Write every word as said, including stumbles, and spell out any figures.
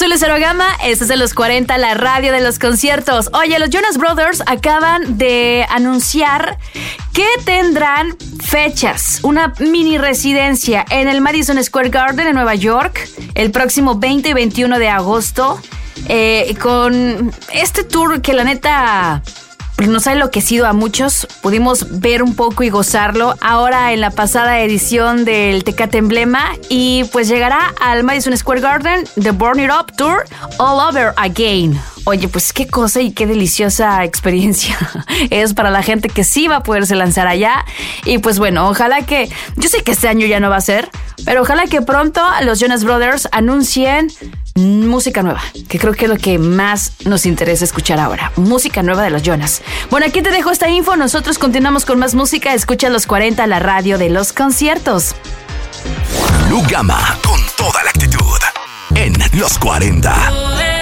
Soy Lucero Gama, este es de los cuarenta, la radio de los conciertos. Oye, los Jonas Brothers acaban de anunciar que tendrán fechas, una mini residencia en el Madison Square Garden en Nueva York el próximo veinte y veintiuno de agosto, eh, con este tour que la neta nos ha enloquecido a muchos. Pudimos ver un poco y gozarlo ahora en la pasada edición del Tecate Emblema, y pues llegará al Madison Square Garden The Burn It Up Tour All Over Again. Oye, pues qué cosa y qué deliciosa experiencia es para la gente que sí va a poderse lanzar allá. Y pues bueno, ojalá que, yo sé que este año ya no va a ser, pero ojalá que pronto los Jonas Brothers anuncien música nueva, que creo que es lo que más nos interesa escuchar ahora. Música nueva de los Jonas. Bueno, aquí te dejo esta info. Nosotros continuamos con más música. Escucha los cuarenta, la radio de los conciertos. Lu Gama, con toda la actitud en los cuarenta.